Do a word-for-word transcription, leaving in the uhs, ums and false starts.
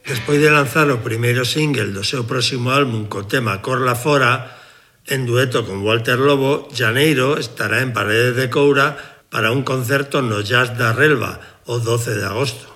Despois de lanzar o primeiro single do seu próximo álbum co tema Cor la Fora, en dueto con Walter Lobo, Janeiro estará en Paredes de Coura para un concerto no Jazz da Relva o doce de agosto.